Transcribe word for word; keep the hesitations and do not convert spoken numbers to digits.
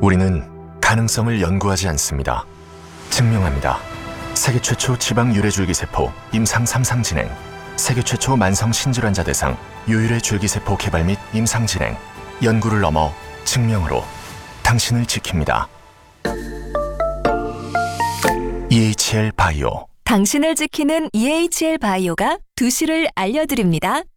우리는 가능성을 연구하지 않습니다. 증명합니다. 세계 최초 지방 유래 줄기세포 임상 삼 상 진행, 세계 최초 만성 신질환자 대상 유유래 줄기세포 개발 및 임상 진행, 연구를 넘어 증명으로 당신을 지킵니다. 이에이치엘 바이오. 당신을 지키는 이에이치엘 바이오가 두 시를 알려드립니다.